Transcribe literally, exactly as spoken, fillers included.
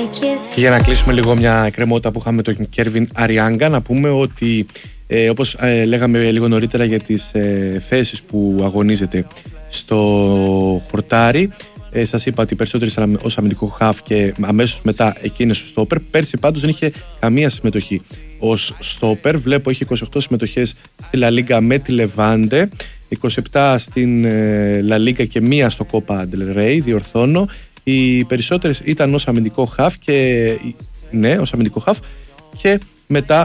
Και για να κλείσουμε λίγο μια εκκρεμότητα που είχαμε τον Κέρβιν Αριάγκα, να πούμε ότι ε, όπως ε, λέγαμε λίγο νωρίτερα για τις ε, θέσεις που αγωνίζεται στο χορτάρι, ε, σας είπα ότι περισσότεροι ως αμυντικό χαφ και αμέσως μετά εκείνες στο στόπερ. Πέρσι πάντως δεν είχε καμία συμμετοχή ως στόπερ. Βλέπω έχει είκοσι οκτώ συμμετοχές στη Λα Λίγκα με τη Λεβάντε, είκοσι επτά στην ε, Λα Λίγκα και μία στο Κόπα Ντελ Ρέι, διορθώνω. Οι περισσότερες ήταν ως αμυντικό χαφ και, ναι, ως αμυντικό χαφ και μετά